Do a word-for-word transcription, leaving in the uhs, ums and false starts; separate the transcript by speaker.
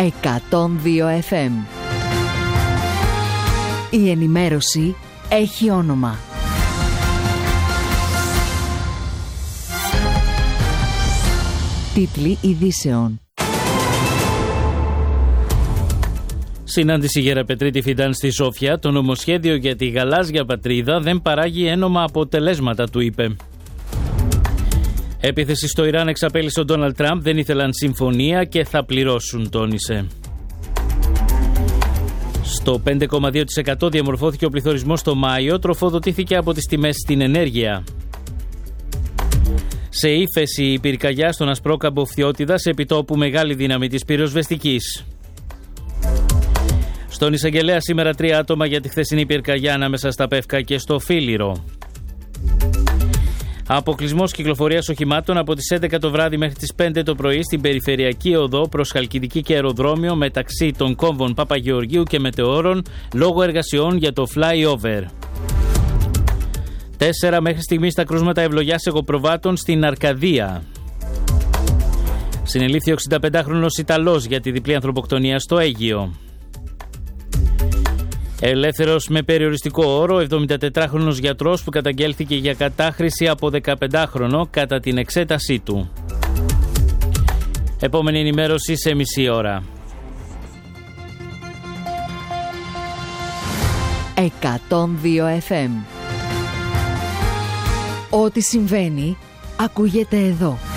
Speaker 1: εκατόν δύο εφ εμ. Η ενημέρωση έχει όνομα. Τίτλοι ειδήσεων.
Speaker 2: Συνάντηση Γεραπετρίτη Φιντάν στη Σόφια. Το νομοσχέδιο για τη γαλάζια πατρίδα δεν παράγει ένομα αποτελέσματα, του είπε. Επίθεση στο Ιράν εξαπέλυσε ο Ντόναλντ Τραμπ. Δεν ήθελαν συμφωνία και θα πληρώσουν, τόνισε. Στο πέντε κόμμα δύο τοις εκατό διαμορφώθηκε ο πληθωρισμός το Μάιο, τροφοδοτήθηκε από τις τιμές στην ενέργεια. Σε ύφεση η πυρκαγιά στον Ασπρόκαμπο Φθιώτιδας, επιτόπου μεγάλη δύναμη της πυροσβεστικής. Στον Εισαγγελέα σήμερα τρία άτομα για τη χθεσινή πυρκαγιά ανάμεσα στα Πεύκα και στο Φίλιρο. Αποκλεισμός κυκλοφορίας οχημάτων από τις έντεκα το βράδυ μέχρι τις πέντε το πρωί στην περιφερειακή οδό προς Χαλκιδική και αεροδρόμιο μεταξύ των κόμβων Παπαγεωργίου και Μετεώρων λόγω εργασιών για το flyover. Τέσσερα μέχρι στιγμής τα κρούσματα ευλογιάς εγωπροβάτων στην Αρκαδία. Συνελήφθη ο εξηνταπεντάχρονος Ιταλός για τη διπλή ανθρωποκτονία στο Αίγυο. Ελεύθερος με περιοριστικό όρο, εβδομηντατετράχρονος γιατρός που καταγγέλθηκε για κατάχρηση από δεκαπεντάχρονο κατά την εξέτασή του. Επόμενη ενημέρωση σε μισή ώρα.
Speaker 1: εκατόν δύο εφ εμ. Ό,τι συμβαίνει ακούγεται εδώ.